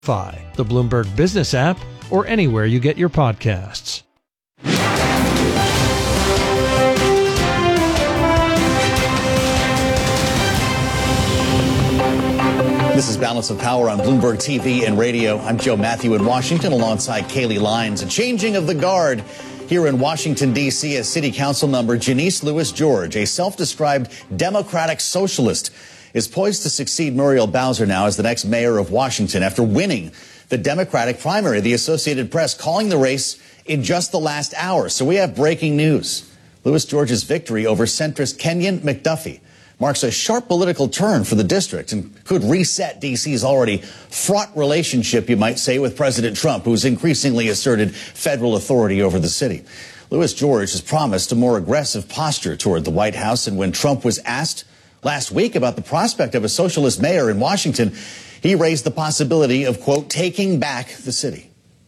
the Bloomberg Business app, or anywhere you get your podcasts. This is Balance of Power on Bloomberg TV and radio. I'm Joe Matthew in Washington alongside Kaylee Lyons. A changing of the guard here in Washington, D.C. as City Council member Janice Lewis George, a self-described Democratic socialist, is poised to succeed Muriel Bowser now as the next mayor of Washington after winning the Democratic primary. The Associated Press calling the race in just the last hour. So we have breaking news. Lewis George's victory over centrist Kenyon McDuffie marks a sharp political turn for the district and could reset D.C.'s already fraught relationship, you might say, with President Trump, who's increasingly asserted federal authority over the city. Lewis George has promised a more aggressive posture toward the White House, and when Trump was asked last week about the prospect of a socialist mayor in Washington, he raised the possibility of, quote, taking back the city.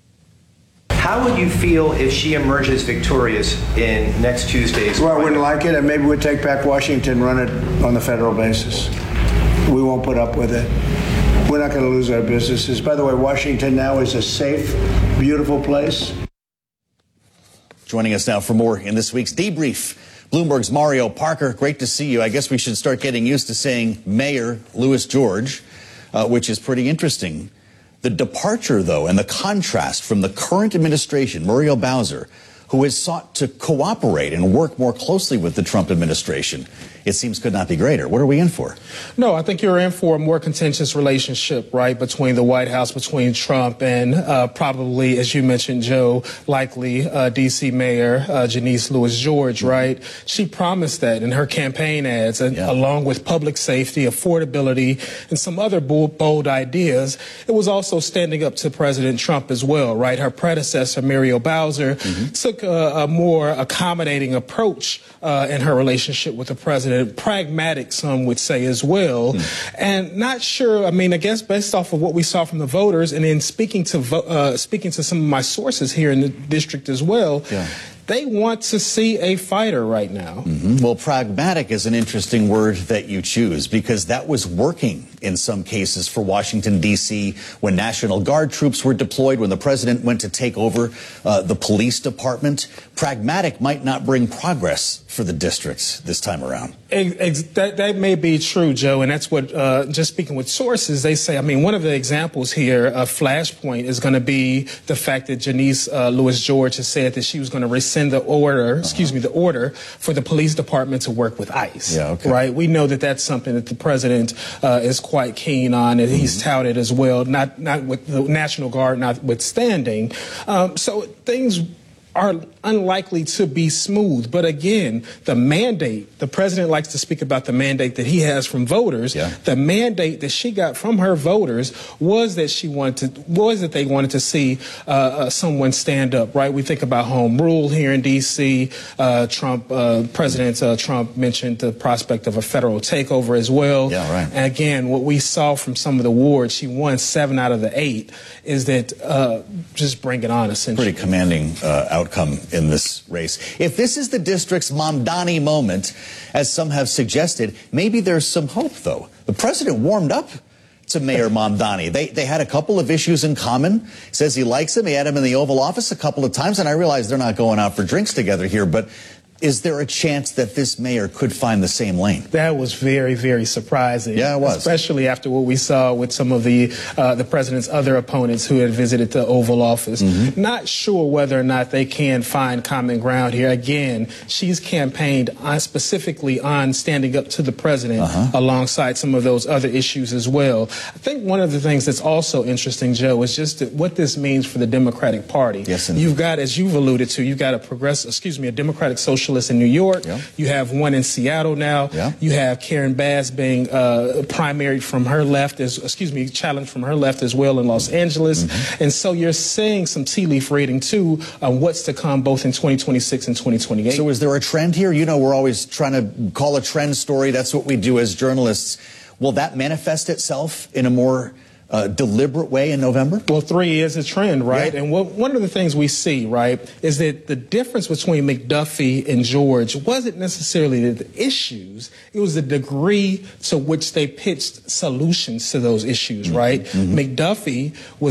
How would you feel if she emerges victorious in next Tuesday's? Well, I wouldn't like it, and maybe we'd take back Washington, run it on the federal basis. We won't put up with it. We're not going to lose our businesses. By the way, Washington now is a safe, beautiful place. Joining us now for more in this week's debrief, Bloomberg's Mario Parker. Great to see you. I guess we should start getting used to saying Mayor Lewis George, which is pretty interesting. The departure, though, and the contrast from the current administration, Muriel Bowser, who has sought to cooperate and work more closely with the Trump administration, it seems could not be greater. What are we in for? No, I think you're in for a more contentious relationship, right, between the White House, between Trump and probably, as you mentioned, Joe, likely D.C. Mayor Janice Lewis George, right? She promised that in her campaign ads, along with public safety, affordability, and some other bold ideas. It was also standing up to President Trump as well, right? Her predecessor, Muriel Bowser, took a more accommodating approach in her relationship with the president. Pragmatic, some would say as well. And not sure, I mean, I guess based off of what we saw from the voters and in speaking to some of my sources here in the district as well, they want to see a fighter right now. Well, pragmatic is an interesting word that you choose because that was working in some cases for Washington, D.C. when National Guard troops were deployed, when the president went to take over the police department. Pragmatic might not bring progress for the districts this time around. That may be true, Joe, and that's what, just speaking with sources, they say, I mean, one of the examples here, a flashpoint, is going to be the fact that Janice Lewis George has said that she was going to rescind the order, the order for the police department to work with ICE. Right? We know that that's something that the president is quite keen on, and he's touted as well, not with the National Guard notwithstanding. So things are unlikely to be smooth. But again, the mandate, the president likes to speak about the mandate that he has from voters. The mandate that she got from her voters was that they wanted to see someone stand up, right? We think about home rule here in D.C. President Trump mentioned the prospect of a federal takeover as well. And again, what we saw from some of the wards, she won 7 out of the 8, is that just bring it on, essentially. Pretty commanding outcome in this race. If this is the district's Mamdani moment, as some have suggested, maybe there's some hope, though. The president warmed up to Mayor Mamdani. They had a couple of issues in common. Says he likes him. He had him in the Oval Office a couple of times, and I realize they're not going out for drinks together here, but is there a chance that this mayor could find the same lane? That was very, very surprising. Yeah, it was. Especially after what we saw with some of the president's other opponents who had visited the Oval Office. Not sure whether or not they can find common ground here. Again, she's campaigned specifically on standing up to the president alongside some of those other issues as well. I think one of the things that's also interesting, Joe, is just what this means for the Democratic Party. You've got, as you've alluded to, you've got a Democratic socialist in New York. You have one in Seattle now. You have Karen Bass being primaried from her left, challenged from her left as well in Los Angeles. And so you're seeing some tea leaf reading too on what's to come both in 2026 and 2028. So is there a trend here? You know, we're always trying to call a trend story. That's what we do as journalists. Will that manifest itself in a more deliberate way in November? Well, 3 is a trend, right? Yeah. And one of the things we see, right, is that the difference between McDuffie and George wasn't necessarily the issues, it was the degree to which they pitched solutions to those issues, right? McDuffie was